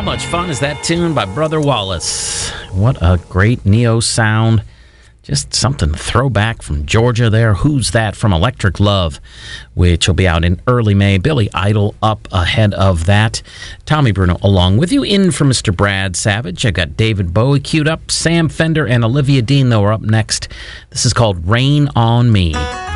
much fun is that tune by Brother Wallace? What a great neo sound. Just something throwback from Georgia there. Who's That from Electric Love, which will be out in early May. Billy Idol up ahead of that. Tommy Bruno along with you. In for Mr. Brad Savage. I got David Bowie queued up. Sam Fender and Olivia Dean, though, are up next. This is called Rain on Me.